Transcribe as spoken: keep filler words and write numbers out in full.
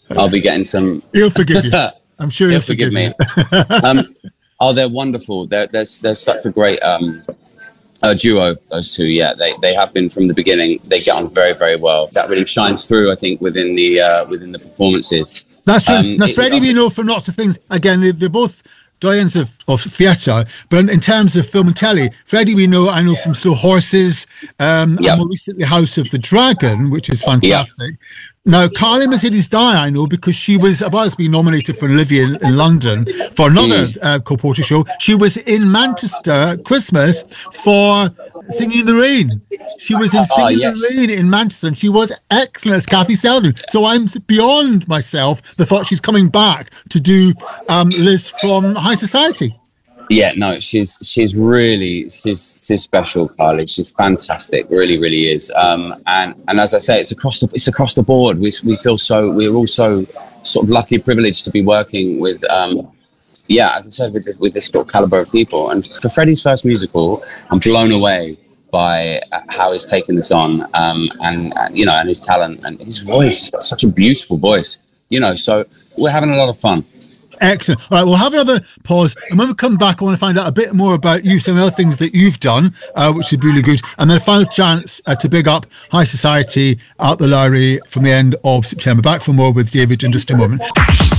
I'll be getting some. He'll forgive you. I'm sure he'll, he'll forgive, forgive me. um, oh, they're wonderful. They're, they're, they're such a great um, uh, duo, those two. Yeah, they they have been from the beginning. They get on very, very well. That really shines through, I think, within the uh, within the performances. That's true. Um, now, Freddie, we know from lots of things. Again, they, they're both doyens of, of theatre, but in, in terms of film and telly, Freddie, we know, I know from Slow Horses, um, yep. and more recently House of the Dragon, which is fantastic. Yep. Now, Carly Mercedes-Dye, I know, because she was about to be nominated for an Olivier in, in London for another mm. uh, Cole Porter show. She was in Manchester Christmas for Singing in the Rain. She was in Singing in oh, yes. the Rain in Manchester, and she was excellent as Kathy Selden. So I'm beyond myself the thought she's coming back to do um, Liz from High Society. Yeah, no, she's she's really she's she's special, Carly. She's fantastic, really, really is. Um, and and as I say, it's across the it's across the board. We we feel so we're all so sort of lucky, privileged to be working with. Um, yeah, as I said, with with this sort of caliber of people. And for Freddie's first musical, I'm blown away by how he's taken this on, um, and, and you know, and his talent and his voice. He's got such a beautiful voice, you know. So we're having a lot of fun. Excellent. All right, we'll have another pause, and when we come back, I want to find out a bit more about you, some other things that you've done, uh, which is really good, and then a final chance uh, to big up High Society at the Lowry from the end of September. Back for more with David in just a moment.